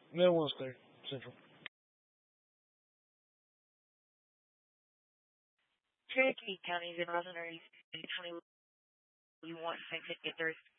Middle one's clear. Central. Cherokee County 0 are you 20 you want 10 get there?